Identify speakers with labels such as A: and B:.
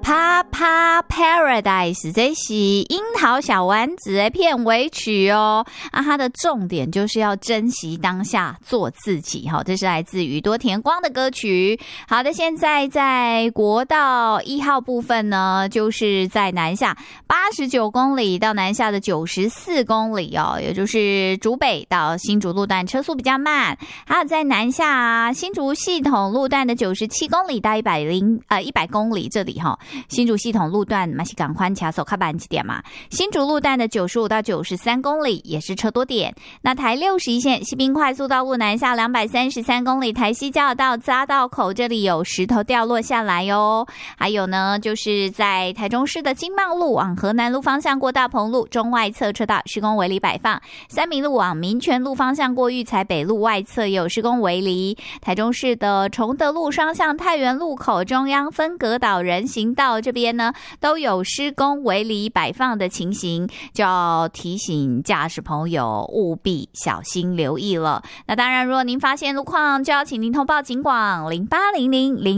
A: Papa Paradise 这是樱桃小丸子的片尾曲哦，它的重点就是要珍惜当下，做自己。这是来自宇多田光的歌曲。好的，现在在国道1号部分呢，就是在南下89公里到南下的94公里哦，也就是竹北到新竹路段车速比较慢，还有在南下新竹系统路段的97公里到100公里这里新竹系统路段嘛是赶快卡手看慢一点嘛，新竹路段的95到93公里也是车多点。那台61线西滨快速道路南下233公里，台西交流道匝道口这里有石头掉落下来哦。还有呢，就是在台中市的金茂路往河南路方向过大鹏路中外侧车道施工围篱摆放，三民路往民权路方向过育才北路外侧也有施工围篱。台中市的崇德路双向太原路口中央分隔岛人行道这边呢都有施工围篱摆放的情形，就要提醒驾驶朋友务必小心留意了。那当然，如果您发现路况，就要请您通报警广0800